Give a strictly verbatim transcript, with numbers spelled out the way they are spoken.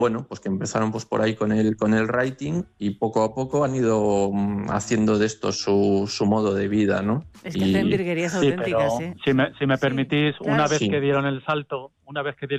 bueno, pues que empezaron pues por ahí con el, con el writing y poco a poco han ido mm, haciendo de esto su, su modo de vida, ¿no? Es que hacen virguerías Sí, auténticas, pero ¿eh? si me, si me Sí, permitís, claro. una vez Sí. que dieron el salto, una vez que dieron